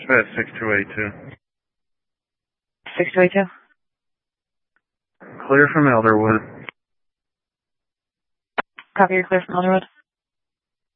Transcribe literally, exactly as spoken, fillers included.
Dispatch six two eight two. six two eight two? Clear from Elderwood. Copy, you're clear from Elderwood.